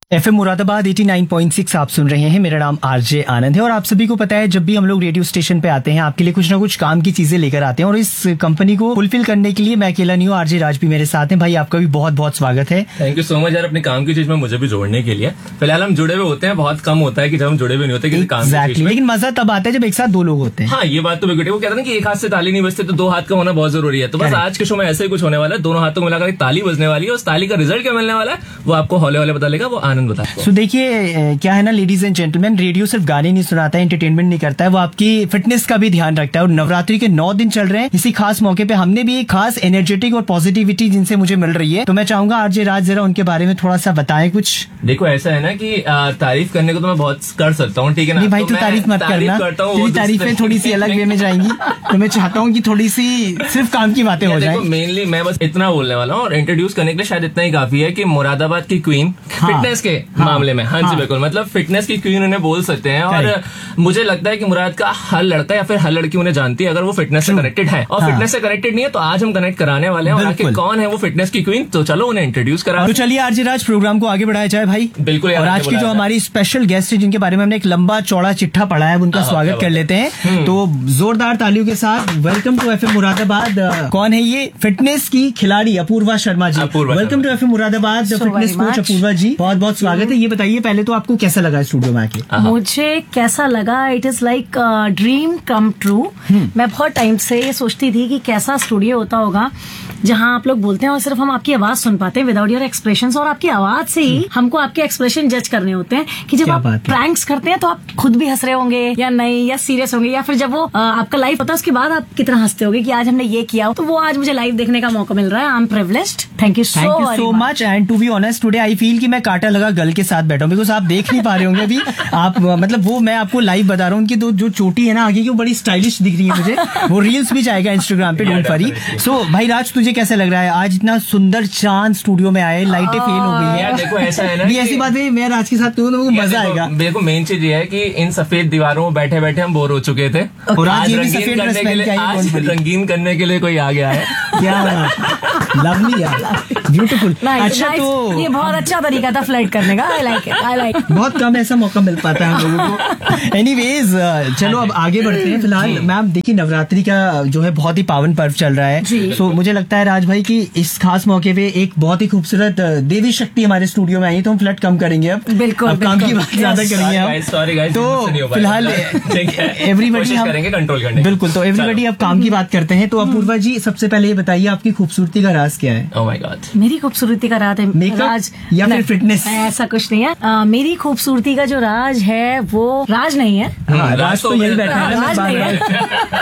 FM Moradabad 89.6 आप सुन रहे हैं। मेरा नाम आरजे आनंद है और आप सभी को पता है जब भी हम लोग रेडियो स्टेशन पे आते हैं आपके लिए कुछ ना कुछ काम की चीजें लेकर आते हैं और इस कंपनी को फुलफिल करने के लिए मैं अकेला नहीं हूँ, आरजे राज भी मेरे साथ हैं। भाई आपका भी बहुत बहुत स्वागत है। थैंक यू सो मच यार अपने काम की चीज में मुझे भी जोड़ने के लिए। फिलहाल हम जुड़े हुए होते हैं, बहुत कम होता है कि जब हम जुड़े हुए नहीं होते किसी काम की चीज में। लेकिन मजा तब आता है जब एक साथ दो लोग होते हैं। हाँ ये बात तो बिल्कुल, वो कहते हैं कि एक हाथ से ताली नहीं बजती तो दो हाथ का होना बहुत जरूरी है। तो बस आज के शो में ऐसे ही कुछ होने वाला है, दोनों हाथों को मिलाकर एक ताली बजने वाली है। उस ताली का रिजल्ट क्या मिलने वाला है वो आपको हौले हौले बता लेगा, वो आनंद बताएगा। देखिए क्या है ना लेडीज एंड जेंटलमैन, रेडियो सिर्फ गाने नहीं सुनाता है, एंटरटेनमेंट नहीं करता है, वो आपकी फिटनेस का भी ध्यान रखता है। और नवरात्रि के 9 दिन चल रहे हैं, इसी खास मौके पे हमने भी एक खास एनर्जेटिक और पॉजिटिविटी जिनसे मुझे मिल रही है, तो मैं चाहूंगा आरजे राज जरा उनके बारे में थोड़ा सा बताएं कुछ। देखो ऐसा है ना कि तारीफ करने को तो मैं बहुत कर सकता हूँ, ठीक है ना। नहीं भाई तू तारीफ मत करना, तेरी तारीफें थोड़ी सी अलग वे में जाएंगी, तो मैं चाहता हूँ कि थोड़ी सी सिर्फ काम की बातें हो जाए। मेनली मैं बस इतना बोलने वाला हूँ और इंट्रोड्यूस करने के लिए शायद इतना ही काफी है कि मुरादाबाद की क्वीन फिटनेस के मामले में, हाँ जी बिल्कुल, मतलब फिटनेस की क्वीन उन्हें बोल सकते हैं। और मुझे लगता है कि मुराद का हर लड़का या फिर हर लड़की उन्हें जानती है अगर वो फिटनेस से कनेक्टेड है। और फिटनेस से कनेक्टेड नहीं है तो आज हम कनेक्ट कराने वाले हैं। और आखिर कौन है वो फिटनेस की क्वीन, तो चलो उन्हें इंट्रोड्यूस करा। तो चलिए आरजे राज प्रोग्राम को आगे बढ़ाया जाए भाई। बिल्कुल। और आज की जो हमारी स्पेशल गेस्ट है जिनके बारे में हमने एक लंबा चौड़ा चिट्ठा पढ़ा है, उनका स्वागत कर लेते हैं। तो जोरदार तालियों के साथ वेलकम टू FM मुरादाबाद। कौन है ये? फिटनेस की खिलाड़ी Apoorva Sharma ji. Welcome to FM Moradabad, fitness coach Apoorva जी, बहुत बहुत स्वागत है। ये बताइए पहले तो आपको कैसा लगा स्टूडियो में आके? मुझे कैसा लगा, it is like dream come true. मैं बहुत टाइम से ये सोचती थी कि कैसा स्टूडियो होता होगा जहाँ आप लोग बोलते हैं और सिर्फ हम आपकी आवाज सुन पाते हैं विदाउट योर एक्सप्रेशंस, और आपकी आवाज से ही हमको आपके एक्सप्रेशन जज करने होते हैं कि जब आप प्रैंक्स करते हैं तो आप खुद भी हंस रहे होंगे या नहीं, या सीरियस होंगे, या फिर जब वो आपका लाइव होता है उसके बाद आप कितना हंसते होंगे कि आज हमने ये किया। तो वो आज मुझे लाइव देखने का मौका मिल रहा है। I am privileged. Thank you so much. And to be honest today I feel कि मैं कांटा लगा गल के साथ बैठा हूँ, बिकॉज आप देख नहीं पा रहे होंगे अभी। आप मतलब वो मैं आपको लाइव बता रहा हूँ, उनकी जो चोटी है ना आगे की वो बड़ी स्टाइलिश दिख रही है मुझे। वो रील्स भी जाएगा इंस्टाग्राम पे, डोंट वरी। सो भाई राज तुझे कैसा लग रहा है? आज इतना सुंदर चांद स्टूडियो में आए, लाइटें फेल हो गई है। देखो ऐसा है ना, ऐसी बात है मैं राज के साथ कहूँ तो मजा आएगा। देखो मेन चीज ये है कि इन सफेद दीवारों में बैठे बैठे हम बोर हो चुके थे और आज रंगीन करने के लिए कोई आ गया है। क्या लवली यार, ब्यूटीफुल। अच्छा तो ये बहुत अच्छा तरीका था फ्लर्ट करने का। आई लाइक बहुत कम ऐसा मौका मिल पाता है हम लोगों को। एनीवेज चलो अब आगे बढ़ते हैं। फिलहाल मैम देखिए नवरात्रि का जो है बहुत ही पावन पर्व चल रहा है। सो मुझे लगता है राज भाई की इस खास मौके पे एक बहुत ही खूबसूरत देवी शक्ति हमारे स्टूडियो में आई, तो हम फ्लर्ट कम करेंगे अब। बिल्कुल अब काम की बात ज्यादा करेंगे हम। तो फिलहाल एवरीबडी करेंगे कंट्रोल करने। बिल्कुल, तो एवरीबडी अब काम की बात करते हैं। तो अपूर्वा जी सबसे पहले ये बताइए आपकी खूबसूरती का राज क्या है? ओह माय गॉड, मेरी खूबसूरती का राज है मेकअप या फिर फिटनेस? ऐसा कुछ नहीं है। मेरी खूबसूरती का जो राज है वो राज नहीं है। राज तो यही बैठा है, राज नहीं है।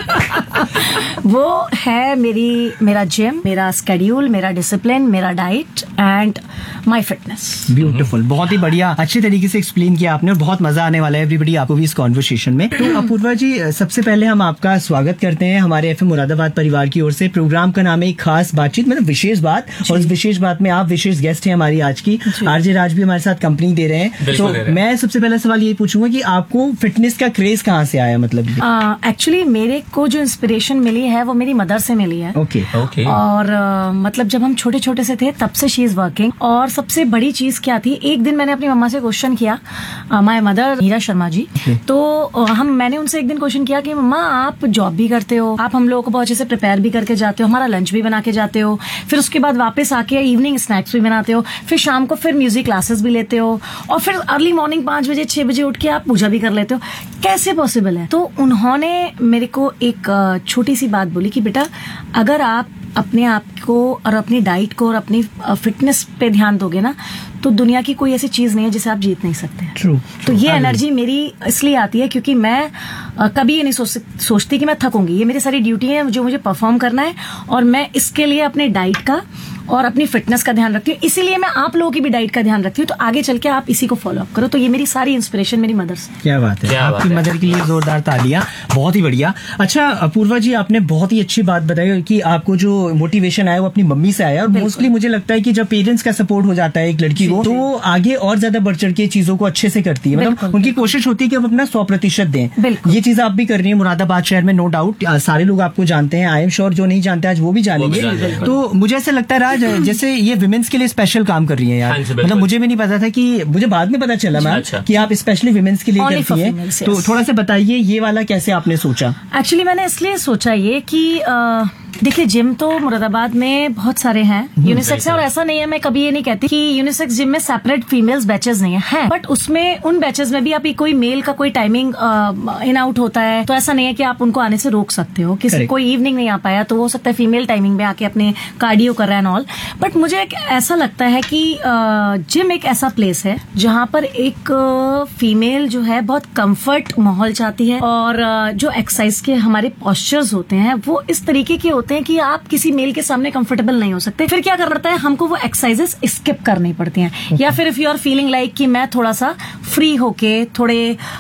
वो है मेरा जिम, मेरा स्केड्यूल, मेरा डिसिप्लिन, मेरा diet and my fitness. Beautiful, बहुत ही बढ़िया, अच्छे तरीके से एक्सप्लेन किया आपने और बहुत मजा आने वाला है एवरीबडी आपको भी इस कॉन्वर्सेशन में। तो अपूर्वा जी सबसे पहले हम आपका स्वागत करते हैं हमारे FM मुरादाबाद परिवार की ओर से। प्रोग्राम का नाम है एक खास बातचीत, मतलब विशेष बात, और इस विशेष बात में आप विशेष गेस्ट हैं हमारी आज की। आरजे राज भी हमारे साथ कंपनी दे रहे हैं। तो मैं सबसे पहला सवाल यही पूछूंगा कि आपको फिटनेस का क्रेज कहाँ से आया? मतलब एक्चुअली मेरे को जो इंस्पिरेशन मिली है वो मेरी मदर से मिली है। ओके। और मतलब जब हम छोटे छोटे से थे तब से शी इज वर्किंग। और सबसे बड़ी चीज क्या थी, एक दिन मैंने अपनी मम्मा से क्वेश्चन किया, माय मदर मीरा शर्मा जी। तो मैंने उनसे एक दिन क्वेश्चन किया कि मम्मा आप जॉब भी करते हो, आप हम लोगों को बहुत अच्छे से प्रिपेयर भी करके जाते हो, हमारा लंच भी बना के जाते हो, फिर उसके बाद वापस आके इवनिंग स्नैक्स भी बनाते हो, फिर शाम को फिर म्यूजिक क्लासेस भी लेते हो, और फिर अर्ली मॉर्निंग 5 बजे 6 बजे उठ के आप पूजा भी कर लेते हो, कैसे पॉसिबल है? तो उन्होंने मेरे को एक छोटी सी बात बोली कि बेटा अगर आप अपने आप को और अपनी डाइट को और अपनी फिटनेस पे ध्यान दोगे ना तो दुनिया की कोई ऐसी चीज नहीं है जिसे आप जीत नहीं सकते। True. तो ये एनर्जी मेरी इसलिए आती है क्योंकि मैं कभी ये नहीं सोचती कि मैं थकूंगी। ये मेरी सारी ड्यूटी है जो मुझे परफॉर्म करना है, और मैं इसके लिए अपने डाइट का और अपनी फिटनेस का ध्यान रखती हूँ। इसीलिए मैं आप लोगों की भी डाइट का ध्यान रखती हूँ। तो आगे चल के आप इसी को फॉलो अप करो। तो ये मेरी सारी इंस्पिरेशन मेरी मदर से। क्या बात है, आपकी मदर के लिए जोरदार तालियां, बहुत ही बढ़िया। अच्छा अपूर्वा जी आपने बहुत ही अच्छी बात बताई कि आपको जो मोटिवेशन आया वो अपनी मम्मी से आया, और मोस्टली मुझे लगता है कि जब पेरेंट्स का सपोर्ट हो जाता है एक लड़की को तो आगे और ज्यादा बढ़ चढ़ के चीजों को अच्छे से करती है। मतलब उनकी कोशिश होती है कि अब अपना 100% दें। ये चीज आप भी कर रही है मुरादाबाद शहर में, नो डाउट। सारे लोग आपको जानते हैं, आई एम श्योर जो नहीं जानते आज वो भी जानेंगे। तो मुझे ऐसा लगता है आज जैसे ये विमेंस के लिए स्पेशल काम कर रही हैं यार, हाँ जी, बिल्कुल। मतलब मुझे भी नहीं पता था कि, मुझे बाद में पता चला मैम अच्छा। कि आप स्पेशली विमेंस के लिए Only करती for हैं। females, तो yes. थोड़ा सा बताइए ये वाला कैसे आपने सोचा? एक्चुअली मैंने इसलिए सोचा ये कि देखिए जिम तो मुरादाबाद में बहुत सारे हैं, यूनिसेक्स है, और ऐसा नहीं है, मैं कभी ये नहीं कहती कि यूनिसेक्स जिम में सेपरेट फीमेल्स बैचेस नहीं है, बट उसमें उन बैचेस में भी आप कोई मेल का कोई टाइमिंग इन आउट होता है, तो ऐसा नहीं है कि आप उनको आने से रोक सकते हो। किसी Correct. कोई इवनिंग नहीं आ पाया तो हो सकता है फीमेल टाइमिंग में आके अपने कार्डियो कर रहा है ऑल, बट मुझे एक ऐसा लगता है कि जिम एक ऐसा प्लेस है जहाँ पर एक फीमेल जो है बहुत कंफर्ट माहौल चाहती है, और जो एक्सरसाइज के हमारे पॉस्चर्स होते हैं वो इस तरीके के होते हैं कि आप किसी मेल के सामने कंफर्टेबल नहीं हो सकते। फिर क्या करना पड़ता है, हमको वो एक्सरसाइजेस स्किप करनी पड़ती हैं, या फिर if you are feeling like कि मैं थोड़ा सा फ्री होके थोड़े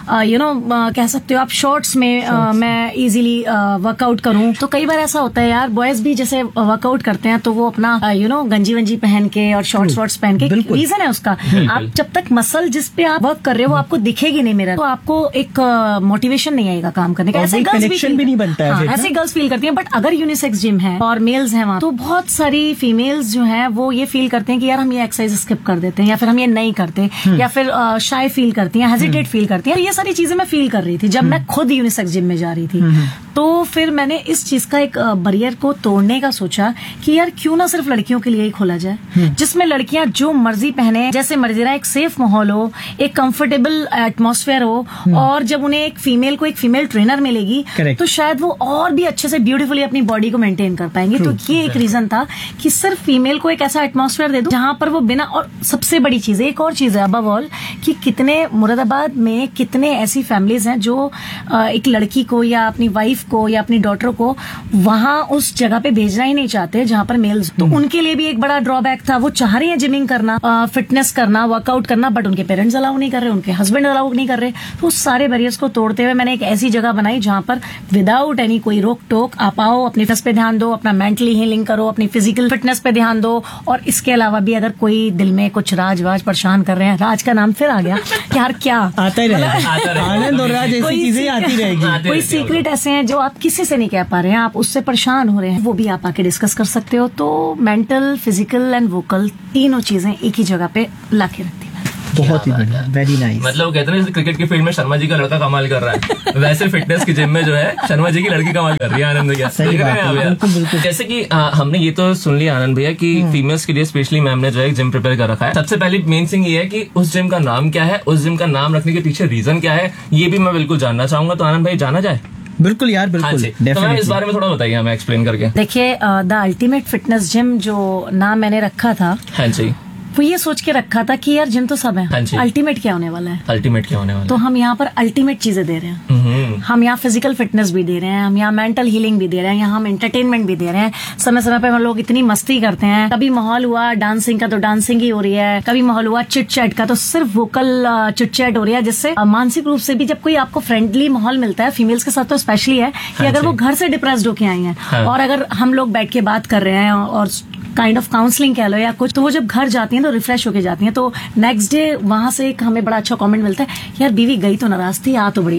कह सकते हो आप शॉर्ट्स में मैं इजीली वर्कआउट करूं, तो कई बार ऐसा होता है यार, बॉयज भी जैसे वर्कआउट करते हैं तो वो अपना गंजी वंजी पहन के और शॉर्ट्स वॉर्ट्स पहन के, रीजन है उसका, आप जब तक मसल जिस पे आप वर्क कर रहे हो वो आपको दिखेगी नहीं मेरा, तो आपको एक मोटिवेशन नहीं आएगा काम करने का। और ऐसे कोई गर्ल्स connection भी नहीं बनता है फिर, ऐसे गर्ल्स फील करती हैं, बट अगर यूनिसेक्स जिम है और मेल्स हैं वहाँ, तो बहुत सारी फीमेल्स जो हैं वो ये फील करते हैं कि यार हम ये एक्सरसाइज स्किप कर देते हैं, या फिर हम ये नहीं करते, या फिर शाय फील करती हैं, हेजिटेट फील करती हैं। तो ये सारी चीजें मैं फील कर रही थी जब मैं खुद यूनिसेक्स जिम में जा रही थी। तो फिर मैंने इस चीज का एक बैरियर को तोड़ने का सोचा कि यार क्यों ना सिर्फ लड़कियों के लिए ही खोला जाए, जिसमें लड़कियां जो मर्जी पहने, जैसे मर्जी रहा, एक सेफ माहौल हो, एक कंफर्टेबल एटमॉस्फेयर हो, और जब उन्हें एक फीमेल ट्रेनर मिलेगी तो शायद वो और भी अच्छे से ब्यूटीफुली अपनी बॉडी को मेंटेन कर पाएंगे। तो ये एक रीजन था कि सिर्फ फीमेल को एक ऐसा एटमॉस्फेयर दे दो जहां पर वो बिना, और सबसे बड़ी चीज एक और चीज है अबव ऑल, कि कितने मुरादाबाद में कितने ऐसी फैमिलीज हैं जो एक लड़की को या अपनी वाइफ को या अपनी डॉटर को वहां उस जगह पे भेजना ही नहीं चाहते जहां पर मेल्स, तो उनके लिए भी एक बड़ा ड्रॉबैक था। वो चाह रही है जिमिंग करना, फिटनेस करना, वर्कआउट करना, बट उनके पेरेंट्स अलाउ नहीं कर रहे, उनके हस्बैंड अलाउ नहीं कर रहे। तो उस सारे बैरियर्स को तोड़ते हुए मैंने एक ऐसी जगह बनाई जहां पर विदाउट एनी कोई रोक टोक आप आओ, अपनी फिटनेस पे ध्यान दो, अपना मेंटली हीलिंग करो, अपनी फिजिकल फिटनेस पे ध्यान दो, और इसके अलावा भी अगर कोई दिल में कुछ राज परेशान कर रहे हैं, राज का नाम फिर आ गया यार, क्या आता ही रहेगा, आनंद और राज ऐसी चीजें आती रहेगी। कोई सीक्रेट ऐसे हैं जो आप किसी से नहीं कह पा रहे हैं, आप उससे परेशान हो रहे हैं, वो भी आप आके डिस्कस कर सकते हो। तो मेंटल, फिजिकल एंड वोकल तीनों चीजें एक ही जगह पे लाके रखती है। बहुत ही बढ़िया, वेरी नाइस। मतलब वो कहते हैं ना, जैसे क्रिकेट की फील्ड में शर्मा जी का लड़का कमाल कर रहा है, वैसे फिटनेस की जिम में जो है शर्मा जी की लड़की कमाल कर रही है। आनंद भैया सही बात है, बिल्कुल बिल्कुल। जैसे कि हमने ये तो सुन लिया आनंद भैया कि फीमेल्स के लिए स्पेशली मैम ने जो है जिम प्रिपेयर कर रखा है। सबसे पहली मेन थिंग ये है कि उस जिम का नाम क्या है, उस जिम का नाम रखने के पीछे रीजन क्या है, ये भी मैं बिल्कुल जानना चाहूंगा। तो आनंद भाई जाना जाए? बिल्कुल यार, बिल्कुल। हाँ जी, तो मैम इस बारे में थोड़ा बताइए हमें एक्सप्लेन करके। देखिए, द अल्टीमेट फिटनेस जिम जो नाम मैंने रखा था, हाँ जी, वो ये सोच के रखा था कि यार जिम तो सब है, हाँ जी, अल्टीमेट क्या होने वाला है, अल्टीमेट क्या होने वाला है, तो हम यहाँ पर अल्टीमेट चीजें दे रहे हैं। हम यहाँ फिजिकल फिटनेस भी दे रहे हैं, हम यहाँ मेंटल हीलिंग भी दे रहे हैं, यहाँ हम एंटरटेनमेंट भी दे रहे हैं। समय समय पे हम लोग इतनी मस्ती करते हैं, कभी माहौल हुआ डांसिंग का तो डांसिंग ही हो रही है, कभी माहौल हुआ चिट चैट का तो सिर्फ वोकल चिट चैट हो रही है, जिससे मानसिक रूप से भी जब कोई आपको फ्रेंडली माहौल मिलता है, फीमेल्स के साथ तो स्पेशली है कि अगर वो घर से डिप्रेस्ड होके आई हैं और अगर हम लोग बैठ के बात कर रहे हैं और काइंड ऑफ काउंसलिंग कह लो या कुछ, तो वो जब घर जाती हैं तो रिफ्रेश होके जाती हैं। तो नेक्स्ट डे वहां से एक हमें बड़ा अच्छा कमेंट मिलता है, यार बीवी गई तो नाराज थी, आ तो बड़ी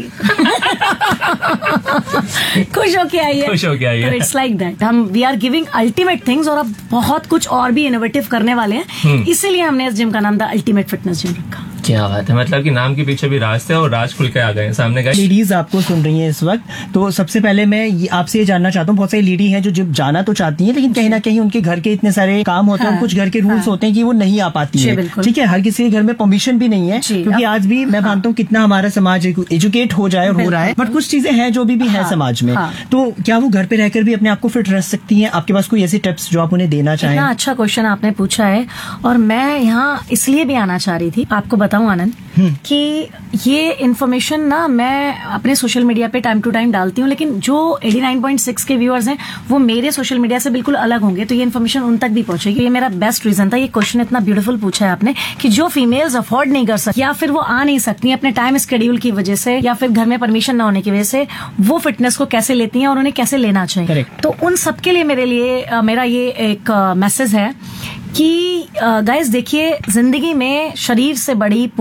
खुश होके आई है, खुश होके आई है। इट्स लाइक दैट, हम we are giving ultimate things, और अब बहुत कुछ और भी इनोवेटिव करने वाले हैं। इसीलिए हमने इस जिम का नाम द अल्टीमेट फिटनेस जिम रखा। क्या बात है, मतलब कि नाम के पीछे भी राज थे और राज खुल के आ गए सामने का। लेडीज आपको सुन रही हैं इस वक्त, तो सबसे पहले मैं आपसे ये जानना चाहता हूँ, बहुत सारी लेडी हैं जो जिम जाना तो चाहती हैं, लेकिन कहीं ना कहीं उनके घर के इतने सारे काम होते हैं, कुछ घर के रूल्स होते हैं कि वो नहीं आ पाती है। ठीक है, हर किसी के घर में परमिशन भी नहीं है, क्योंकि आज भी मैं मानता हूँ कितना हमारा समाज एजुकेट हो जाए और हो रहा है, बट कुछ चीजें हैं जो भी है समाज में। तो क्या वो घर पे रहकर भी अपने आप को फिट रख सकती हैं? आपके पास कोई ऐसी टिप्स जो आप उन्हें देना चाहें? इतना अच्छा क्वेश्चन आपने पूछा है, और मैं यहाँ इसलिए भी आना चाह रही थी, आपको बताऊं आनंद, कि ये इन्फॉर्मेशन ना मैं अपने सोशल मीडिया पे टाइम टू टाइम डालती हूँ, लेकिन जो 89.6 के व्यूअर्स हैं वो मेरे सोशल मीडिया से बिल्कुल अलग होंगे, तो ये इन्फॉर्मेशन उन तक भी पहुंचेगी। ये मेरा बेस्ट रीजन था। ये क्वेश्चन इतना ब्यूटीफुल पूछा है आपने कि जो फीमेल्स अफोर्ड नहीं कर सकती, या फिर वो आ नहीं सकती अपने टाइम स्केड्यूल की वजह से, या फिर घर में परमिशन ना होने की वजह से, वो फिटनेस को कैसे लेती हैं और उन्हें कैसे लेना चाहिए। तो उन सबके लिए मेरा ये एक मैसेज है कि गाइस देखिए, जिंदगी में शरीर से बड़ी पूजा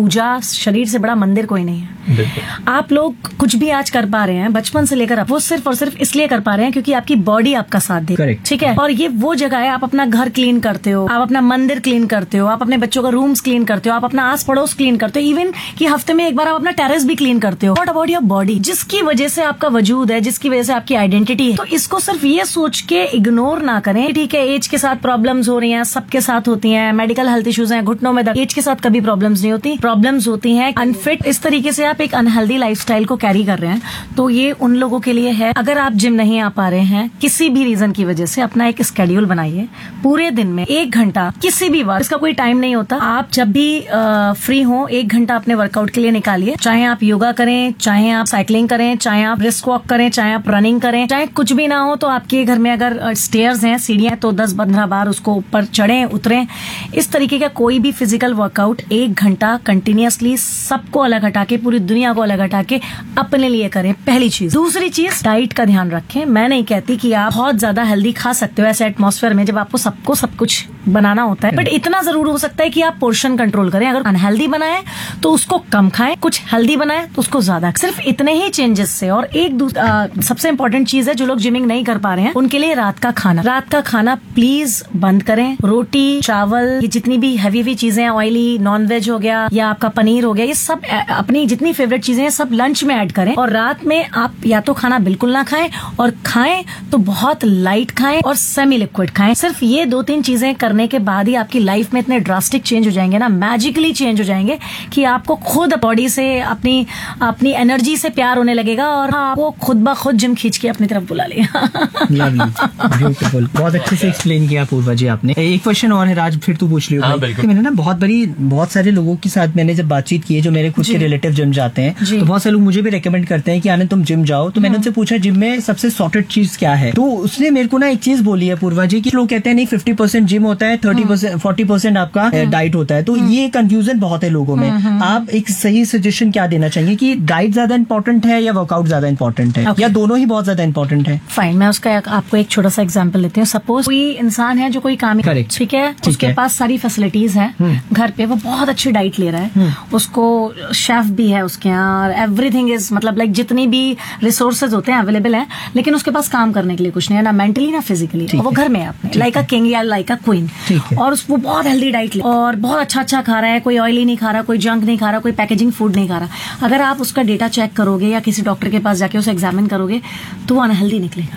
शरीर से बड़ा मंदिर कोई नहीं है। आप लोग कुछ भी आज कर पा रहे हैं बचपन से लेकर अब, वो सिर्फ और सिर्फ इसलिए कर पा रहे हैं क्योंकि आपकी बॉडी आपका साथ दे। Correct. ठीक है, और ये वो जगह है, आप अपना घर क्लीन करते हो, आप अपना मंदिर क्लीन करते हो, आप अपने बच्चों का रूम्स क्लीन करते हो, आप अपना आस पड़ोस क्लीन करते हो, इवन कि हफ्ते में एक बार आप अपना टेरेस भी क्लीन करते हो। व्हाट अबाउट योर बॉडी, जिसकी वजह से आपका वजूद है, जिसकी वजह से आपकी आइडेंटिटी है। तो इसको सिर्फ ये सोच के इग्नोर ना करें। ठीक है, एज के साथ प्रॉब्लम्स हो रही हैं, सबके साथ होती हैं, मेडिकल हेल्थ इश्यूज हैं, घुटनों में दर्द, एज के साथ कभी प्रॉब्लम्स नहीं होती। प्रॉब्लम्स होती हैं अनफिट, इस तरीके से आप एक अनहेल्दी लाइफस्टाइल को कैरी कर रहे हैं, तो ये उन लोगों के लिए है। अगर आप जिम नहीं आ पा रहे हैं किसी भी रीजन की वजह से, अपना एक स्केड्यूल बनाइए। पूरे दिन में 1 घंटा, किसी भी वक्त, इसका कोई टाइम नहीं होता, आप जब भी फ्री हो 1 घंटा अपने वर्कआउट के लिए निकालिए। चाहे आप योगा करें, चाहे आप साइकिलिंग करें, चाहे आप रिस्क वॉक करें, चाहे आप रनिंग करें, चाहे कुछ भी ना हो तो आपके घर में अगर स्टेयर्स हैं, सीढ़ियां, तो 10-15 बार उसको ऊपर चढ़ें उतरें। इस तरीके का कोई भी फिजिकल वर्कआउट 1 घंटा कंटिन्यूअसली, सबको अलग हटा के, पूरी दुनिया को अलग हटा के अपने लिए करें, पहली चीज। दूसरी चीज, डाइट का ध्यान रखें। मैं नहीं कहती कि आप बहुत ज्यादा हेल्दी खा सकते हो ऐसे एटमॉस्फेयर में जब आपको सबको सब कुछ बनाना होता है, बट इतना जरूर हो सकता है कि आप पोर्शन कंट्रोल करें। अगर अनहेल्दी बनाए तो उसको कम खाएं, कुछ हेल्दी बनाए तो उसको ज्यादा। सिर्फ इतने ही चेंजेस से। और एक सबसे इंपॉर्टेंट चीज है, जो लोग जिमिंग नहीं कर पा रहे हैं उनके लिए रात का खाना। रात का खाना प्लीज बंद करें। रोटी, चावल, ये जितनी भी हैवी चीजें, ऑयली, नॉन वेज हो गया या आपका पनीर हो गया, ये सब अपनी जितनी फेवरेट चीजें हैं सब लंच में ऐड करें। और रात में आप या तो खाना बिल्कुल ना खाएं, और खाएं तो बहुत लाइट खाएं और सेमी लिक्विड खाएं। सिर्फ ये 2-3 चीजें करने के बाद ही आपकी लाइफ में इतने ड्रास्टिक चेंज हो जाएंगे ना, मैजिकली चेंज हो जाएंगे कि आपको खुद बॉडी से, अपनी एनर्जी से प्यार होने लगेगा और आपको खुद ब खुद जिम खींच के अपनी तरफ बुला लिया। ब्यूटीफुल, बहुत अच्छे से एक्सप्लेन किया पूर्वा जी आपने। एक क्वेश्चन और है राज, फिर तू पूछ लियो। हाँ, बिल्कुल। मैंने ना बहुत सारे लोगों के साथ मैंने जब बातचीत की है, जो मेरे खुद के रिलेटिव जिम जाते हैं, तो बहुत सारे लोग मुझे भी रेकमेंड करते हैं कि आनंद तुम जिम जाओ। तो मैंने उनसे पूछा जिम में सबसे सॉर्टेड चीज क्या है, तो उसने मेरे को ना एक चीज बोली है पूर्वा जी, कि लोग कहते हैं नहीं 50% जिम होता है, 30% 40% आपका डाइट होता है। तो ये कंफ्यूजन बहुत है लोगों में। आप एक सही सजेशन क्या देना चाहेंगे कि डाइट ज्यादा इंपॉर्टेंट है या वर्कआउट ज्यादा इंपॉर्टेंट है, या दोनों ही बहुत ज्यादा इंपॉर्टेंट है? फाइन, मैं उसका आपको एक छोटा सा एग्जांपल लेती हूँ। सपोज कोई इंसान है जो कोई काम, ठीक है, उसके पास सारी फैसिलिटीज हैं घर पे, वो बहुत अच्छी डाइट ले रहा है, उसको शेफ भी है उसके यहाँ, एवरीथिंग इज, मतलब लाइक जितनी भी रिसोर्सेज होते हैं अवेलेबल है, लेकिन उसके पास काम करने के लिए कुछ नहीं है, ना मेंटली ना फिजिकली। वो घर में है अपने, लाइक अ किंग या लाइक अ क्वीन, और वो बहुत हेल्दी डाइट ले और बहुत अच्छा खा रहा है, कोई ऑयली नहीं खा रहा, कोई जंक नहीं खा रहा, कोई पैकेजिंग फूड नहीं खा रहा। अगर आप उसका डेटा चेक करोगे या किसी डॉक्टर के पास जाके उसे एग्जामिन करोगे तो वो अनहेल्दी निकलेगा।